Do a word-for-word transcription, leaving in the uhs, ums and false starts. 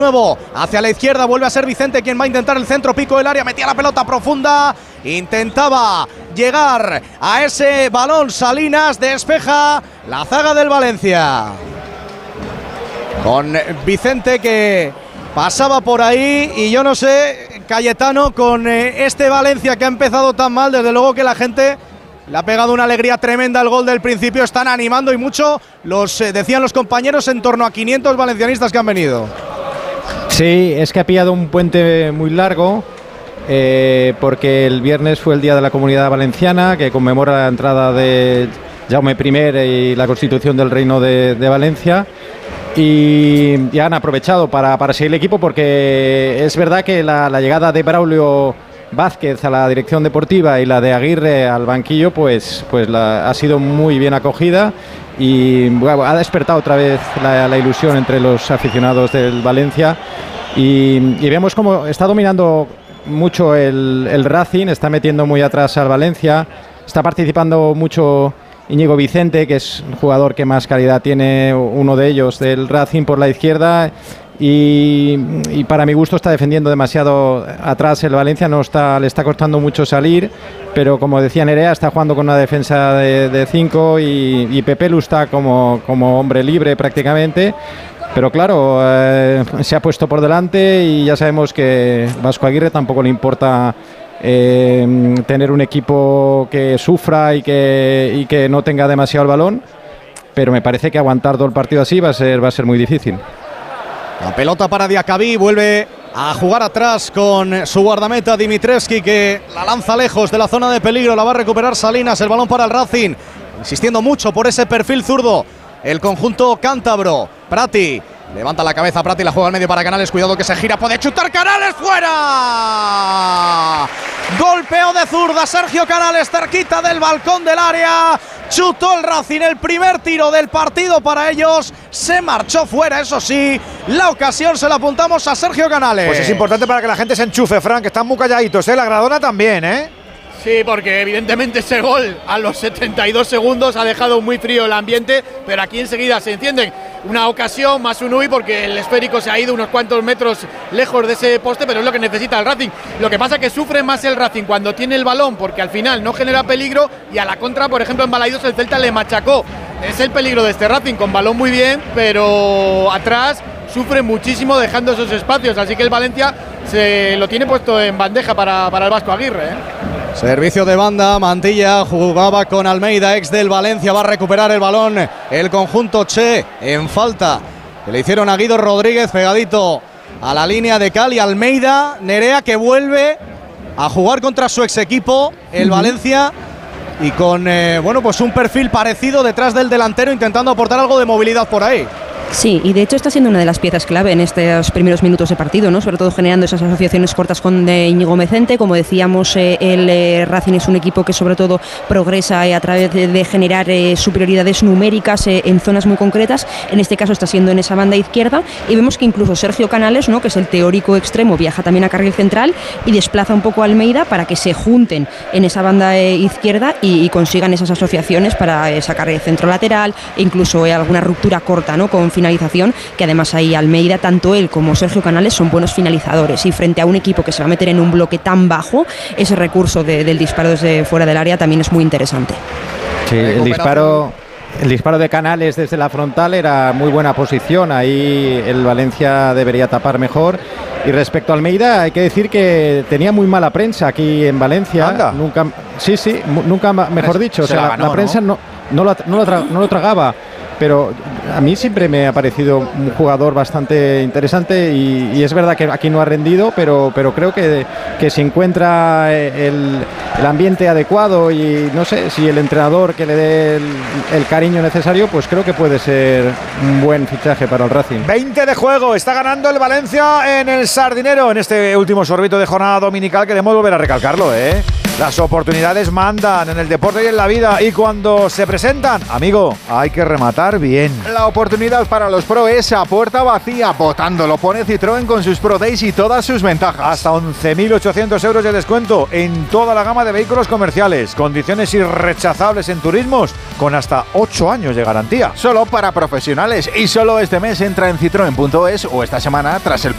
Nuevo hacia la izquierda, vuelve a ser Vicente quien va a intentar el centro, pico del área, metía la pelota profunda, intentaba llegar a ese balón, Salinas, despeja la zaga del Valencia. Con Vicente que pasaba por ahí y yo no sé, Cayetano, con eh, este Valencia que ha empezado tan mal, desde luego que la gente le ha pegado una alegría tremenda al gol del principio, están animando y mucho, los eh, decían los compañeros, en torno a quinientos valencianistas que han venido. Sí, es que ha pillado un puente muy largo, eh, porque el viernes fue el Día de la Comunidad Valenciana, que conmemora la entrada de Jaume primero y la constitución del Reino de, de Valencia, y, y han aprovechado para, para seguir el equipo, porque es verdad que la, la llegada de Braulio Vázquez a la dirección deportiva y la de Aguirre al banquillo, pues, pues la, ha sido muy bien acogida y bueno, ha despertado otra vez la, la ilusión entre los aficionados del Valencia y, y vemos cómo está dominando mucho el, el Racing, está metiendo muy atrás al Valencia, está participando mucho Íñigo Vicente, que es un jugador que más calidad tiene, uno de ellos del Racing por la izquierda. Y, y para mi gusto está defendiendo demasiado atrás el Valencia, no está, le está costando mucho salir, pero como decía Nerea, está jugando con una defensa de cinco y, y Pepelu está como, como hombre libre prácticamente, pero claro, eh, se ha puesto por delante y ya sabemos que Vasco Aguirre tampoco le importa eh, tener un equipo que sufra y que, y que no tenga demasiado el balón, pero me parece que aguantar todo el partido así va a ser, va a ser muy difícil. La pelota para Diacabí, vuelve a jugar atrás con su guardameta Dimitrescu, que la lanza lejos de la zona de peligro, la va a recuperar Salinas, el balón para el Racing, insistiendo mucho por ese perfil zurdo, el conjunto cántabro. Prati, levanta la cabeza Prati, la juega al medio para Canales, cuidado que se gira, puede chutar Canales, fuera. Golpeo de zurda, Sergio Canales cerquita del balcón del área. Chutó el Racing, el primer tiro del partido para ellos, se marchó fuera, eso sí, la ocasión se la apuntamos a Sergio Canales. Pues es importante para que la gente se enchufe, Fran, que están muy calladitos, ¿eh? La Gradona también, ¿eh? Sí, porque evidentemente ese gol a los setenta y dos segundos ha dejado muy frío el ambiente, pero aquí enseguida se encienden. Una ocasión más un U I porque el esférico se ha ido unos cuantos metros lejos de ese poste, pero es lo que necesita el Racing. Lo que pasa es que sufre más el Racing cuando tiene el balón, porque al final no genera peligro, y a la contra, por ejemplo, en Balaidos el Celta le machacó. Es el peligro de este Racing, con balón muy bien, pero atrás sufre muchísimo dejando esos espacios, así que el Valencia se lo tiene puesto en bandeja para, para el Vasco Aguirre, ¿eh? Servicio de banda, Mantilla jugaba con Almeida, ex del Valencia, va a recuperar el balón el conjunto Che en falta que le hicieron a Guido Rodríguez, pegadito a la línea de cal, y Almeida, Nerea, que vuelve a jugar contra su ex equipo, el uh-huh. Valencia, y con eh, bueno, pues un perfil parecido detrás del delantero, intentando aportar algo de movilidad por ahí. Sí, y de hecho está siendo una de las piezas clave en estos primeros minutos de partido, ¿no? Sobre todo generando esas asociaciones cortas con eh, Íñigo Vicente. Como decíamos, eh, el eh, Racing es un equipo que sobre todo progresa eh, a través de, de generar eh, superioridades numéricas eh, en zonas muy concretas. En este caso está siendo en esa banda izquierda, y vemos que incluso Sergio Canales, ¿no?, que es el teórico extremo, viaja también a carril central y desplaza un poco a Almeida para que se junten en esa banda eh, izquierda y, y consigan esas asociaciones para eh, sacar el centro lateral e incluso eh, alguna ruptura corta, ¿no?, con finalización, que además ahí Almeida, tanto él como Sergio Canales son buenos finalizadores, y frente a un equipo que se va a meter en un bloque tan bajo, ese recurso de, del disparo desde fuera del área también es muy interesante. Sí, el disparo, el disparo de Canales desde la frontal era muy buena posición, ahí el Valencia debería tapar mejor. Y respecto a Almeida, hay que decir que tenía muy mala prensa aquí en Valencia. Anda. Nunca, sí, sí, nunca mejor dicho, o sea, la, ganó, la prensa no, no, lo, no, lo tra, no lo tragaba. Pero a mí siempre me ha parecido un jugador bastante interesante, y, y es verdad que aquí no ha rendido, pero, pero creo que, que si encuentra el, el ambiente adecuado y no sé, si el entrenador que le dé el, el cariño necesario, pues creo que puede ser un buen fichaje para el Racing. veinte de juego, está ganando el Valencia en el Sardinero en este último sorbito de jornada dominical. Queremos volver a recalcarlo, ¿eh? Las oportunidades mandan en el deporte y en la vida, y cuando se presentan, amigo, hay que rematar bien. La oportunidad para los pro es a puerta vacía. Votando lo pone Citroën con sus Pro Days y todas sus ventajas. Hasta once mil ochocientos euros de descuento en toda la gama de vehículos comerciales. Condiciones irrechazables en turismos con hasta ocho años de garantía. Solo para profesionales, y solo este mes entra en citroen punto es o esta semana tras el